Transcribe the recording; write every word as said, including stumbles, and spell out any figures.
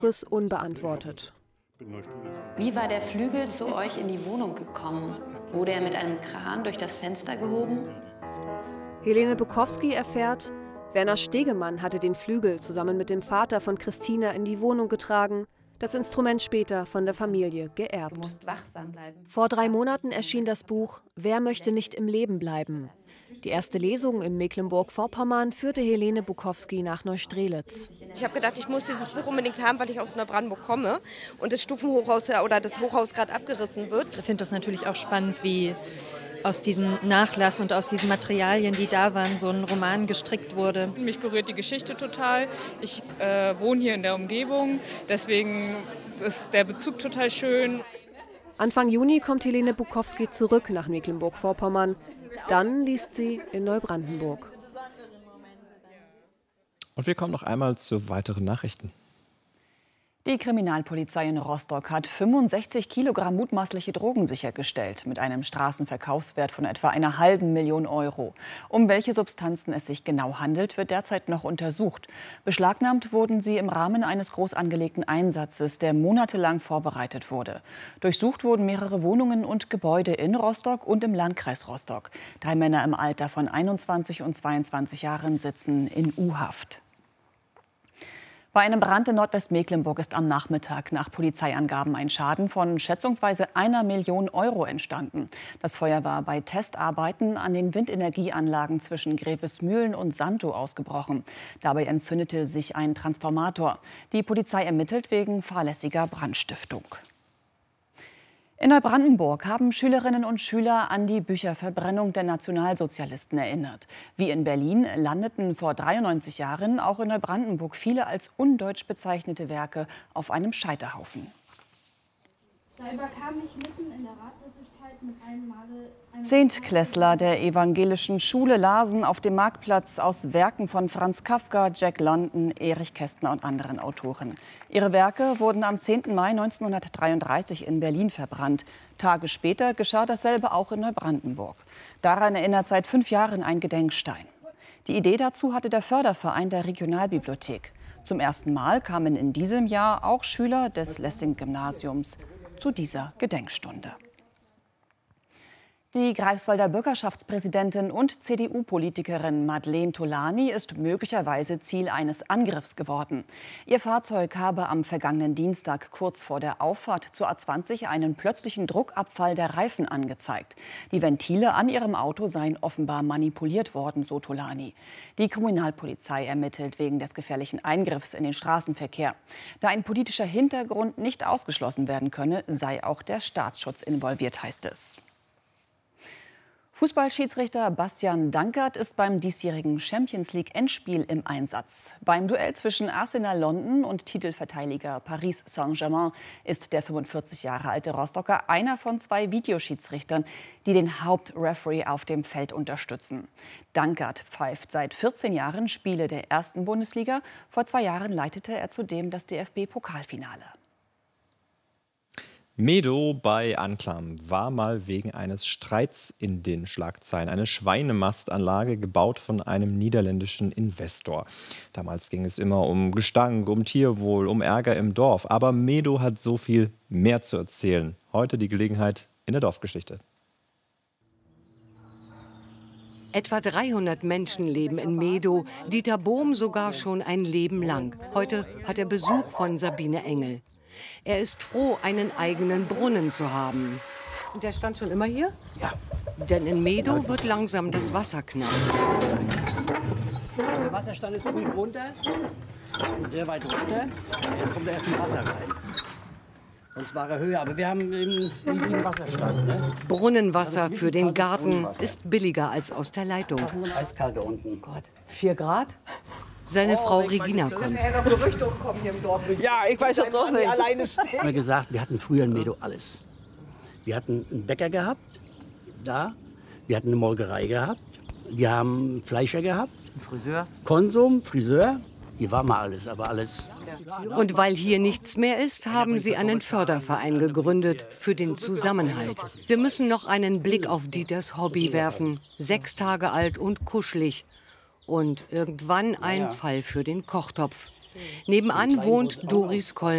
unbeantwortet. Wie war der Flügel zu euch in die Wohnung gekommen? Wurde er mit einem Kran durch das Fenster gehoben? Helene Bukowski erfährt, Werner Stegemann hatte den Flügel zusammen mit dem Vater von Christina in die Wohnung getragen, das Instrument später von der Familie geerbt. Du musst wachsam bleiben. Vor drei Monaten erschien das Buch Wer möchte nicht im Leben bleiben? Die erste Lesung in Mecklenburg-Vorpommern führte Helene Bukowski nach Neustrelitz. Ich habe gedacht, ich muss dieses Buch unbedingt haben, weil ich aus Neubrandenburg komme und das Stufenhochhaus oder das Hochhaus gerade abgerissen wird. Ich finde das natürlich auch spannend, wie aus diesem Nachlass und aus diesen Materialien, die da waren, so ein Roman gestrickt wurde. Mich berührt die Geschichte total. Ich äh, wohne hier in der Umgebung, deswegen ist der Bezug total schön. Anfang Juni kommt Helene Bukowski zurück nach Mecklenburg-Vorpommern. Dann liest sie in Neubrandenburg. Und wir kommen noch einmal zu weiteren Nachrichten. Die Kriminalpolizei in Rostock hat fünfundsechzig Kilogramm mutmaßliche Drogen sichergestellt, mit einem Straßenverkaufswert von etwa einer halben Million Euro. Um welche Substanzen es sich genau handelt, wird derzeit noch untersucht. Beschlagnahmt wurden sie im Rahmen eines groß angelegten Einsatzes, der monatelang vorbereitet wurde. Durchsucht wurden mehrere Wohnungen und Gebäude in Rostock und im Landkreis Rostock. Drei Männer im Alter von einundzwanzig und zweiundzwanzig Jahren sitzen in U-Haft. Bei einem Brand in Nordwestmecklenburg ist am Nachmittag nach Polizeiangaben ein Schaden von schätzungsweise einer Million Euro entstanden. Das Feuer war bei Testarbeiten an den Windenergieanlagen zwischen Grevesmühlen und Sandow ausgebrochen. Dabei entzündete sich ein Transformator. Die Polizei ermittelt wegen fahrlässiger Brandstiftung. In Neubrandenburg haben Schülerinnen und Schüler an die Bücherverbrennung der Nationalsozialisten erinnert. Wie in Berlin landeten vor dreiundneunzig Jahren auch in Neubrandenburg viele als undeutsch bezeichnete Werke auf einem Scheiterhaufen. Da überkam mich mitten in der Ratlosigkeit mit einem Male eine Zehntklässler der evangelischen Schule lasen auf dem Marktplatz aus Werken von Franz Kafka, Jack London, Erich Kästner und anderen Autoren. Ihre Werke wurden am zehnten Mai neunzehnhundertdreiunddreißig in Berlin verbrannt. Tage später geschah dasselbe auch in Neubrandenburg. Daran erinnert seit fünf Jahren ein Gedenkstein. Die Idee dazu hatte der Förderverein der Regionalbibliothek. Zum ersten Mal kamen in diesem Jahr auch Schüler des Lessing-Gymnasiums zu dieser Gedenkstunde. Die Greifswalder Bürgerschaftspräsidentin und C D U-Politikerin Madeleine Tolani ist möglicherweise Ziel eines Angriffs geworden. Ihr Fahrzeug habe am vergangenen Dienstag kurz vor der Auffahrt zur A zwanzig einen plötzlichen Druckabfall der Reifen angezeigt. Die Ventile an ihrem Auto seien offenbar manipuliert worden, so Tolani. Die Kriminalpolizei ermittelt wegen des gefährlichen Eingriffs in den Straßenverkehr. Da ein politischer Hintergrund nicht ausgeschlossen werden könne, sei auch der Staatsschutz involviert, heißt es. Fußballschiedsrichter Bastian Dankert ist beim diesjährigen Champions-League-Endspiel im Einsatz. Beim Duell zwischen Arsenal London und Titelverteidiger Paris Saint-Germain ist der fünfundvierzig Jahre alte Rostocker einer von zwei Videoschiedsrichtern, die den Hauptreferee auf dem Feld unterstützen. Dankert pfeift seit vierzehn Jahren Spiele der ersten Bundesliga. Vor zwei Jahren leitete er zudem das D F B-Pokalfinale. Medo bei Anklam war mal wegen eines Streits in den Schlagzeilen. Eine Schweinemastanlage, gebaut von einem niederländischen Investor. Damals ging es immer um Gestank, um Tierwohl, um Ärger im Dorf. Aber Medo hat so viel mehr zu erzählen. Heute die Gelegenheit in der Dorfgeschichte. Etwa dreihundert Menschen leben in Medo, Dieter Bohm sogar schon ein Leben lang. Heute hat er Besuch von Sabine Engel. Er ist froh, einen eigenen Brunnen zu haben. Und der stand schon immer hier? Ja. Denn in Medo wird langsam das Wasser knapp. Der Wasserstand ist ziemlich runter, sehr weit runter. Jetzt kommt erst ein Wasser rein. Sonst war er höher, aber wir haben eben einen Wasserstand. Ne? Brunnenwasser für den Garten ist billiger als aus der Leitung. Eiskalt da unten. Gott. Vier Grad? Seine Frau Regina kommt. Ja, ich weiß das doch nicht. Alleine stehen. Wir haben gesagt, wir hatten früher in Medo alles. Wir hatten einen Bäcker gehabt, da. Wir hatten eine Molkerei gehabt. Wir haben einen Fleischer gehabt. Friseur. Konsum, Friseur. Hier war mal alles, aber alles. Und weil hier nichts mehr ist, haben sie einen Förderverein gegründet für den Zusammenhalt. Wir müssen noch einen Blick auf Dieters Hobby werfen. Sechs Tage alt und kuschelig. Und irgendwann ein Fall für den Kochtopf. Nebenan wohnt Doris Koll.